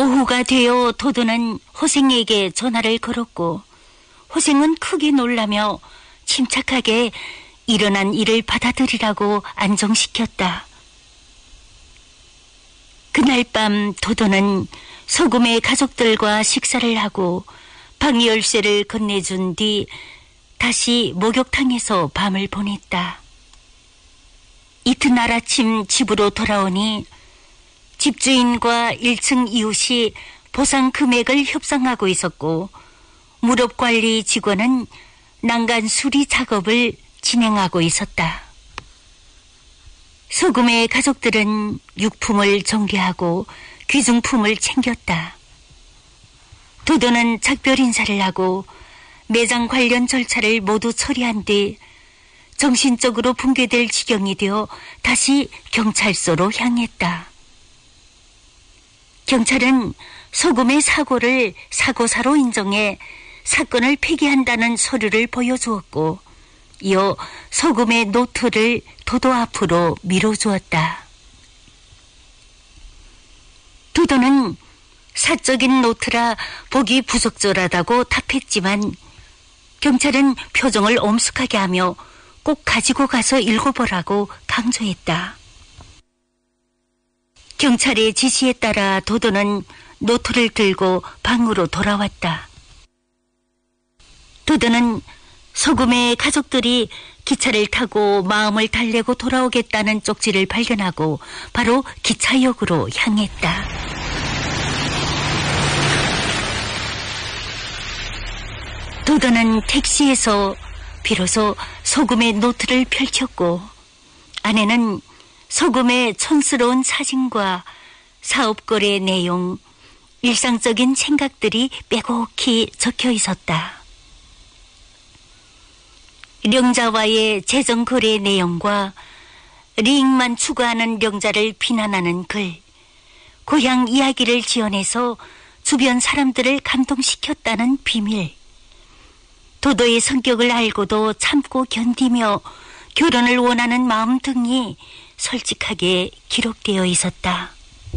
오후가 되어 도도는 호생에게 전화를 걸었고 호생은 크게 놀라며 침착하게 일어난 일을 받아들이라고 안정시켰다. 그날 밤 도도는 소금의 가족들과 식사를 하고 방 열쇠를 건네준 뒤 다시 목욕탕에서 밤을 보냈다. 이튿날 아침 집으로 돌아오니 집주인과 1층 이웃이 보상 금액을 협상하고 있었고 무릎관리 직원은 난간 수리 작업을 진행하고 있었다. 소금의 가족들은 육품을 정리하고 귀중품을 챙겼다. 도도는 작별 인사를 하고 매장 관련 절차를 모두 처리한 뒤 정신적으로 붕괴될 지경이 되어 다시 경찰서로 향했다. 경찰은 소금의 사고를 사고사로 인정해 사건을 폐기한다는 서류를 보여주었고 이어 소금의 노트를 도도 앞으로 밀어주었다. 도도는 사적인 노트라 보기 부적절하다고 답했지만 경찰은 표정을 엄숙하게 하며 꼭 가지고 가서 읽어보라고 강조했다. 경찰의 지시에 따라 도도는 노트를 들고 방으로 돌아왔다. 도도는 소금의 가족들이 기차를 타고 마음을 달래고 돌아오겠다는 쪽지를 발견하고 바로 기차역으로 향했다. 도도는 택시에서 비로소 소금의 노트를 펼쳤고 안에는 소금의 촌스러운 사진과 사업거래 내용, 일상적인 생각들이 빼곡히 적혀 있었다. 령자와의 재정거래 내용과 리익만 추구하는 령자를 비난하는 글, 고향 이야기를 지어내서 주변 사람들을 감동시켰다는 비밀, 도도의 성격을 알고도 참고 견디며 결혼을 원하는 마음 등이 솔직하게 기록되어 있었다.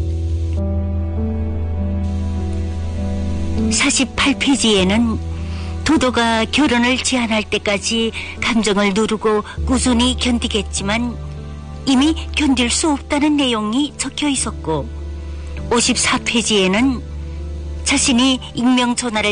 48페이지에는 도도가 결혼을 제안할 때까지 감정을 누르고 꾸준히 견디겠지만 이미 견딜 수 없다는 내용이 적혀 있었고 54페이지에는 자신이 익명 전화를